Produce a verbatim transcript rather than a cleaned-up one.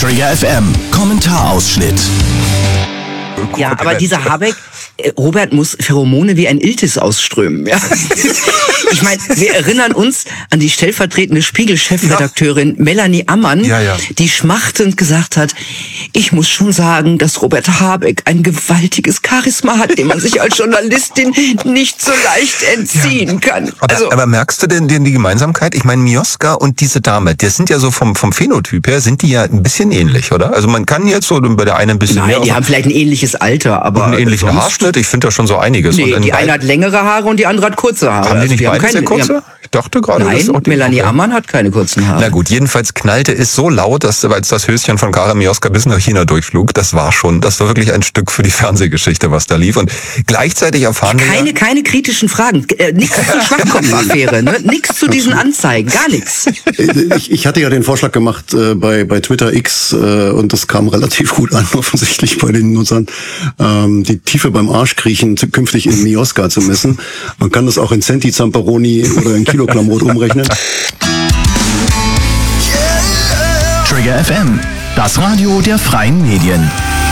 Trigger F M, Kommentarausschnitt. Ja, aber dieser Habeck, äh, Robert, muss Pheromone wie ein Iltis ausströmen. Ja? Ich meine, wir erinnern uns an die stellvertretende Spiegel-Chefredakteurin ja. Melanie Ammann, ja, ja. die schmachtend gesagt hat, ich muss schon sagen, dass Robert Habeck ein gewaltiges Charisma hat, dem man sich als Journalistin nicht so leicht entziehen ja. kann. Aber, also, aber merkst du denn, denn die Gemeinsamkeit? Ich meine, Mioska und diese Dame, das sind ja so vom, vom Phänotyp her, sind die ja ein bisschen ähnlich, oder? Also man kann jetzt so bei der einen ein bisschen nein, mehr... die haben vielleicht ein ähnliches Alter, aber... einen ähnlichen sonst? Haarschnitt, ich finde da schon so einiges. Nee, und die eine hat längere Haare und die andere hat kurze Haare. Haben die nicht also, beide sehr kurze? Haben, ich dachte gerade, nein, das ist auch die Melanie okay. Ammann hat keine kurzen Haare. Na gut, jedenfalls knallte es so laut, dass als das Höschen von Karin Mioska bis nach China durchflog, das war schon, das war wirklich ein Stück für die Fernsehgeschichte, was da lief. Und gleichzeitig erfahren wir... Keine, keine kritischen Fragen, äh, nichts zur Schwachkopf-Affäre, ne? Nichts zu diesen Anzeigen, gar nichts. Ich, ich hatte ja den Vorschlag gemacht äh, bei, bei Twitter X äh, und das kam relativ gut an, offensichtlich bei den Nutzern, ähm, die Tiefe beim Arschkriechen künftig in Mioska zu messen. Man kann das auch in Centi Zamperoni oder in Kilo Klamrot umrechnen. Trigger F M, das Radio der freien Medien.